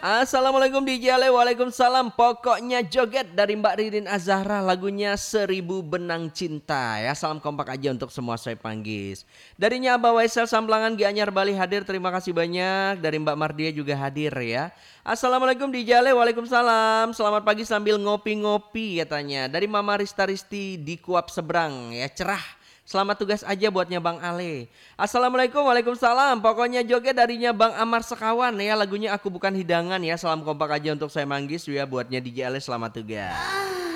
Assalamualaikum DJ Ale, waalaikumsalam. Pokoknya joget dari Mbak Ririn Azahra, lagunya Seribu Benang Cinta ya. Salam kompak aja untuk semua saya panggis. Darinya Abah Waisel Samplangan Gianyar Bali hadir, terima kasih banyak. Dari Mbak Mardia juga hadir ya. Assalamualaikum DJ Ale, waalaikumsalam. Selamat pagi sambil ngopi-ngopi katanya. Dari Mama Rista Risti di Kuap Seberang ya, cerah. Selamat tugas aja buatnya Bang Ale. Assalamualaikum, waalaikumsalam. Pokoknya joget darinya Bang Amar Sekawan ya. Lagunya Aku Bukan Hidangan ya. Salam kompak aja untuk saya Manggis ya. Buatnya DJ Ale, selamat tugas.